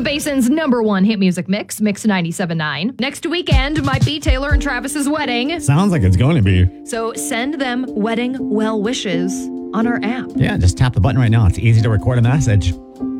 the Basin's #1 hit music mix, Mix 97.9. Next weekend might be Taylor and Travis's wedding. Sounds like it's going to be. So send them wedding well wishes on our app. Yeah, just tap the button right now. It's easy to record a message.